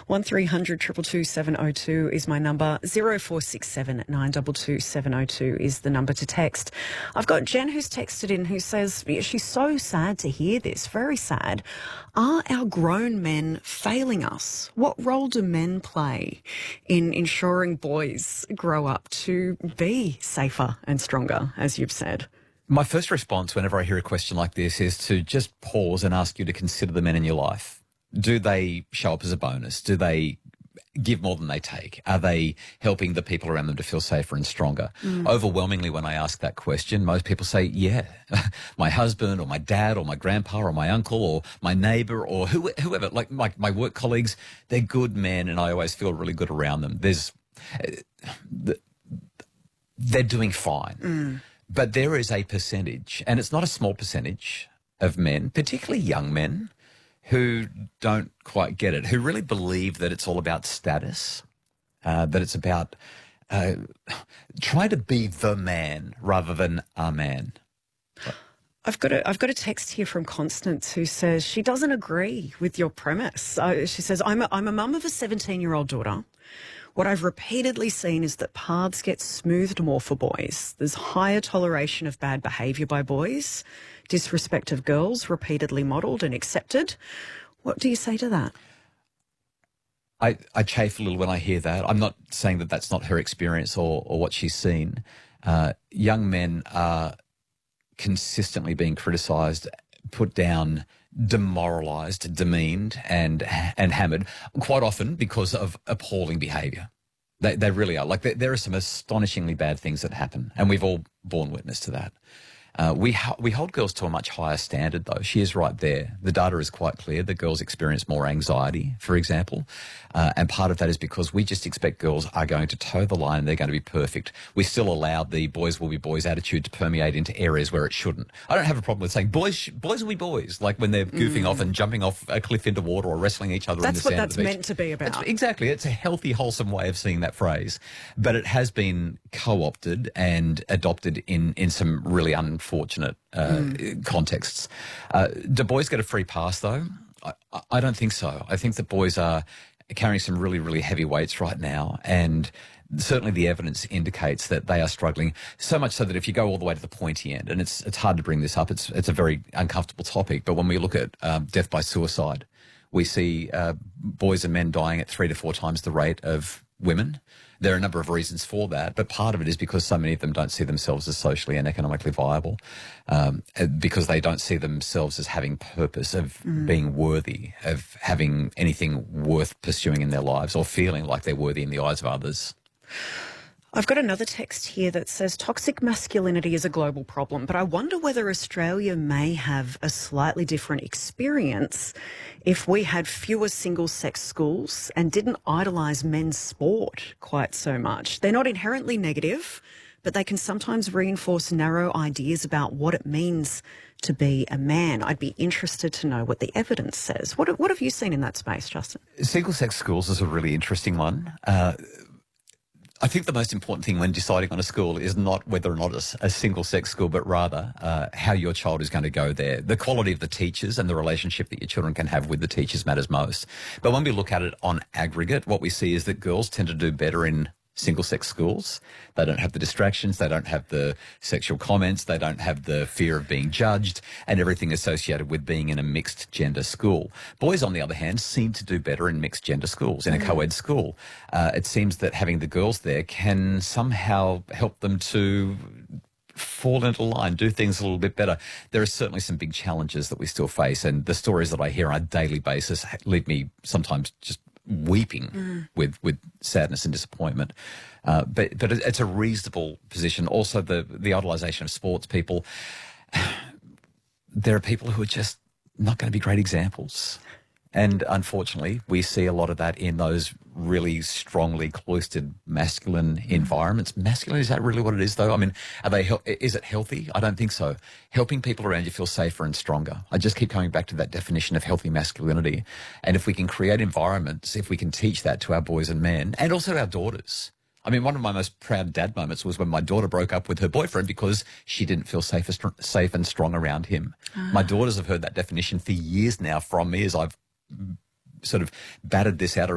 1300 222 702 is my number. 0467 922 702 is the number to text. I've got Jen who's texted in who says she's so sad to hear this, very sad. Are our grown men failing us? What role do men play in ensuring boys grow up to be safer and stronger, as you've said? My first response whenever I hear a question like this is to just pause and ask you to consider the men in your life. Do they show up as a bonus? Do they give more than they take? Are they helping the people around them to feel safer and stronger? Overwhelmingly, when I ask that question, most people say, yeah, my husband or my dad or my grandpa or my uncle or my neighbour or whoever, like my work colleagues, they're good men and I always feel really good around them. They're doing fine. But there is a percentage, and it's not a small percentage, of men, particularly young men, who don't quite get it, who really believe that it's all about status, that it's about trying to be the man rather than a man. I've got a text here from Constance who says she doesn't agree with your premise. She says, I'm a mum of a 17-year-old daughter. What I've repeatedly seen is that paths get smoothed more for boys. There's higher toleration of bad behaviour by boys, disrespect of girls repeatedly modelled and accepted. What do you say to that? I chafe a little when I hear that. I'm not saying that that's not her experience or what she's seen. Young men are consistently being criticised, put down, demoralised, demeaned and hammered, quite often because of appalling behaviour. They really are. Like there are some astonishingly bad things that happen, and we've all borne witness to that. We hold girls to a much higher standard, though. She is right there. The data is quite clear. The girls experience more anxiety, for example. And part of that is because we just expect girls are going to toe the line and they're going to be perfect. We still allow the boys will be boys attitude to permeate into areas where it shouldn't. I don't have a problem with saying boys will be boys, like when they're goofing off and jumping off a cliff into water or wrestling each other in the sand. That's what that's meant to be about. Exactly. It's a healthy, wholesome way of seeing that phrase. But it has been co-opted and adopted in some really unfortunate contexts. Do boys get a free pass, though? I don't think so. I think that boys are carrying some really, really heavy weights right now, and certainly the evidence indicates that they are struggling, so much so that if you go all the way to the pointy end, and it's hard to bring this up, it's a very uncomfortable topic, but when we look at death by suicide, we see boys and men dying at 3 to 4 times the rate of women. There are a number of reasons for that, but part of it is because so many of them don't see themselves as socially and economically viable, because they don't see themselves as having purpose, of being worthy, of having anything worth pursuing in their lives or feeling like they're worthy in the eyes of others. I've got another text here that says toxic masculinity is a global problem, but I wonder whether Australia may have a slightly different experience if we had fewer single-sex schools and didn't idolise men's sport quite so much. They're not inherently negative, but they can sometimes reinforce narrow ideas about what it means to be a man. I'd be interested to know what the evidence says. What have you seen in that space, Justin? Single-sex schools is a really interesting one. I think the most important thing when deciding on a school is not whether or not it's a single-sex school, but rather how your child is going to go there. The quality of the teachers and the relationship that your children can have with the teachers matters most. But when we look at it on aggregate, what we see is that girls tend to do better in single-sex schools. They don't have the distractions, they don't have the sexual comments, they don't have the fear of being judged and everything associated with being in a mixed-gender school. Boys, on the other hand, seem to do better in mixed-gender schools, in a co-ed school. It seems that having the girls there can somehow help them to fall into line, do things a little bit better. There are certainly some big challenges that we still face, and the stories that I hear on a daily basis leave me sometimes just weeping with sadness and disappointment. But it's a reasonable position. Also, the idolisation of sports people. There are people who are just not going to be great examples. And unfortunately, we see a lot of that in those really strongly cloistered masculine environments. Masculine, is that really what it is, though? I mean, is it healthy? I don't think so. Helping people around you feel safer and stronger. I just keep coming back to that definition of healthy masculinity. And if we can create environments, if we can teach that to our boys and men, and also our daughters. I mean, one of my most proud dad moments was when my daughter broke up with her boyfriend because she didn't feel safe and strong around him. My daughters have heard that definition for years now from me as I've sort of battered this out